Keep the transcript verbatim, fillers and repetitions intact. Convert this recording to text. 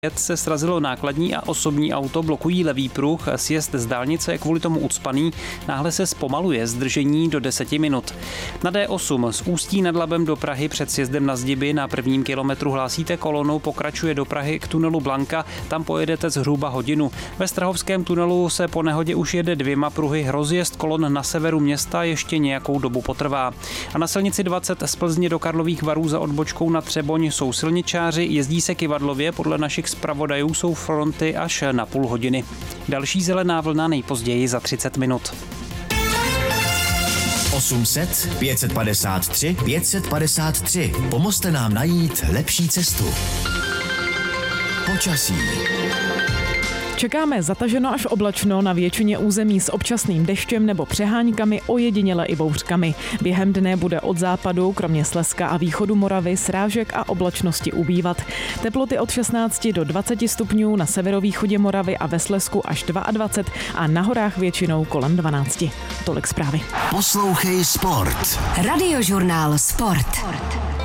se srazilo nákladní a osobní auto, blokují levý pruh, sjezd z dálnice je kvůli tomu ucpaný, náhle se zpomaluje zdržení do deseti minut. Na D osm z Ústí nad Labem do Prahy před sjezdem na Zdiby na prvním kilometru hlásíte kolonu, pokračuje do Prahy k tunelu Blanka, tam pojedete zhruba hodinu. Ve Strahovském tunelu se po nehodě už jede dvěma pruhy, rozjezd kolon na severu města ještě nějakou dobu potrvá. A na silnici dvacet z Plzně do Karlových Varů za odbočkou na Třeboň jsou silničáři, jezdí se kyvadlově, podle našich zpravodajů jsou fronty až na půl hodiny. Další zelená vlna nejpozději za třicet minut. osm set pět set padesát tři pět set padesát tři. Pomozte nám najít lepší cestu. Počasí. Čekáme zataženo až oblačno na většině území s občasným deštěm nebo přeháňkami, ojediněle i bouřkami. Během dne bude od západu, kromě Slezska a východu Moravy, srážek a oblačnosti ubývat. Teploty od šestnácti do dvaceti stupňů, na severovýchodě Moravy a ve Slezsku až dvacet dva a na horách většinou kolem dvanácti. Tolik zprávy. Poslouchej Sport. Radiožurnál Sport.